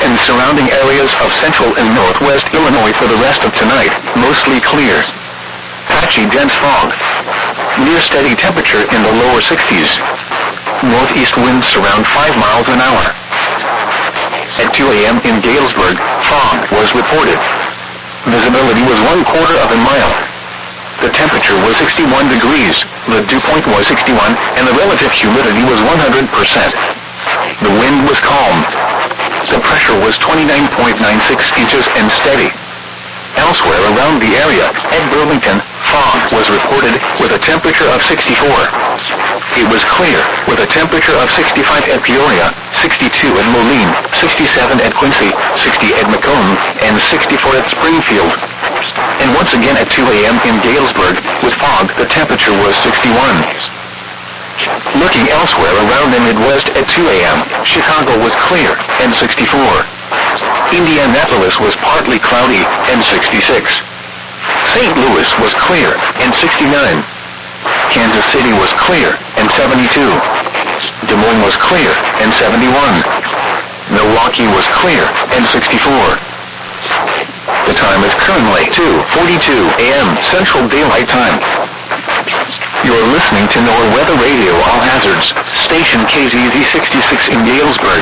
and surrounding areas of central and northwest Illinois for the rest of tonight, mostly clear. Patchy dense fog. Near steady temperature in the lower 60s. Northeast winds around 5 miles an hour. At 2 a.m. in Galesburg, fog was reported. Visibility was 1/4 of a mile. The temperature was 61 degrees, the dew point was 61, and the relative humidity was 100%. The wind was calm. The pressure was 29.96 inches and steady. Elsewhere around the area, at Burlington, fog was reported with a temperature of 64. It was clear, with a temperature of 65 at Peoria, 62 at Moline, 67 at Quincy, 60 at Macomb, and 64 at Springfield. And once again at 2 a.m. in Galesburg, with fog, the temperature was 61. Looking elsewhere around the Midwest at 2 a.m., Chicago was clear, and 64. Indianapolis was partly cloudy, and 66. St. Louis was clear, and 69. Kansas City was clear, and 72. Des Moines was clear, and 71. Milwaukee was clear, and 64. The time is currently 2:42 a.m. Central Daylight Time. You're listening to NOAA Weather Radio All Hazards, station KZZ 66 in Galesburg.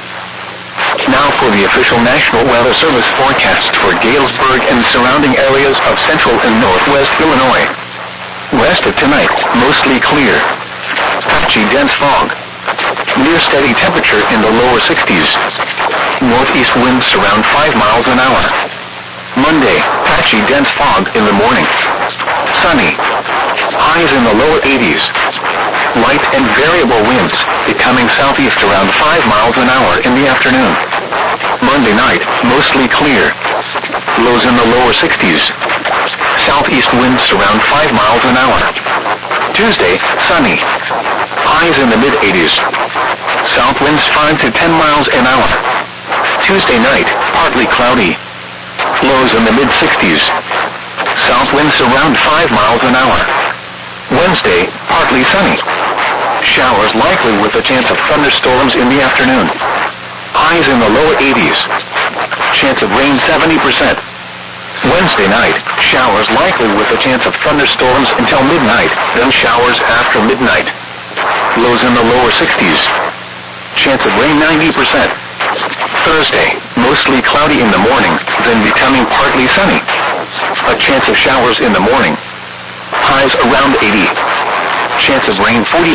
Now for the official National Weather Service forecast for Galesburg and surrounding areas of central and northwest Illinois. Rest of tonight, mostly clear. Patchy dense fog. Near steady temperature in the lower 60s. Northeast winds around 5 miles an hour. Monday, patchy dense fog in the morning. Sunny. Highs in the lower 80s. Light and variable winds, becoming southeast around 5 miles an hour in the afternoon. Monday night, mostly clear. Lows in the lower 60s. Southeast winds around 5 miles an hour. Tuesday, sunny. Highs in the mid-80s. South winds 5 to 10 miles an hour. Tuesday night, partly cloudy. Lows in the mid-60s. South winds around 5 miles an hour. Wednesday, partly sunny. Showers likely with a chance of thunderstorms in the afternoon. Highs in the lower 80s. Chance of rain 70%. Wednesday night, showers likely with a chance of thunderstorms until midnight, then showers after midnight. Lows in the lower 60s. Chance of rain 90%. Thursday, mostly cloudy in the morning, then becoming partly sunny. A chance of showers in the morning. Highs around 80. Chance of rain 40%.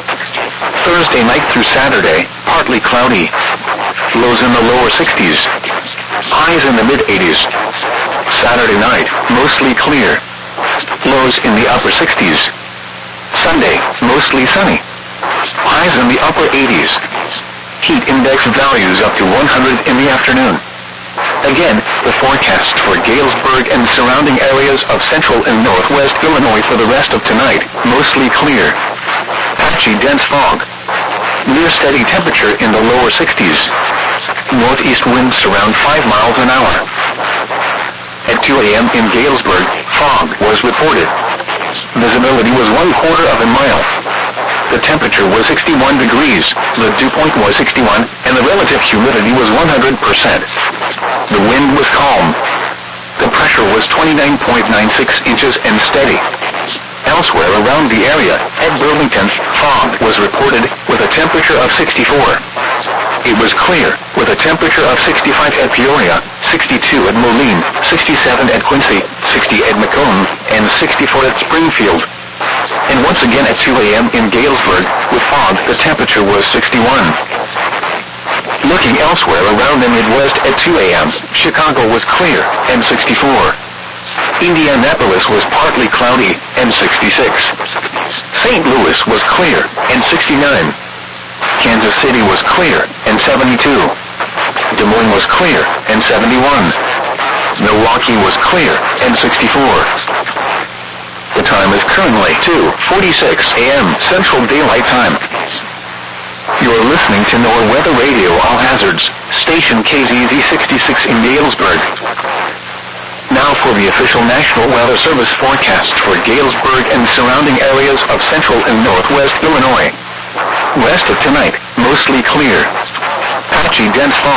Thursday night through Saturday, partly cloudy. Lows in the lower 60s. Highs in the mid-80s. Saturday night, mostly clear. Lows in the upper 60s. Sunday, mostly sunny. Highs in the upper 80s. Heat index values up to 100 in the afternoon. Again, the forecast for Galesburg and surrounding areas of central and northwest Illinois for the rest of tonight, mostly clear. Patchy dense fog. Near steady temperature in the lower 60s. Northeast winds around 5 miles an hour. At 2 a.m. in Galesburg, fog was reported. Visibility was 1/4 of a mile. The temperature was 61 degrees, the dew point was 61, and the relative humidity was 100%. The wind was calm. The pressure was 29.96 inches and steady. Elsewhere around the area, at Burlington, fog was reported with a temperature of 64. It was clear, with a temperature of 65 at Peoria, 62 at Moline, 67 at Quincy, 60 at Macomb, and 64 at Springfield. And once again at 2 a.m. in Galesburg, with fog, the temperature was 61. Looking elsewhere around the Midwest at 2 a.m., Chicago was clear, and 64. Indianapolis was partly cloudy, and 66. St. Louis was clear, and 69. Kansas City was clear, and 72. Des Moines was clear, and 71. Milwaukee was clear, and 64. The time is currently 2:46 a.m. Central Daylight Time. You're listening to NOAA Weather Radio All Hazards, station KZZ 66 in Galesburg. Now for the official National Weather Service forecast for Galesburg and surrounding areas of central and northwest Illinois. Rest of tonight, mostly clear. Patchy dense fog.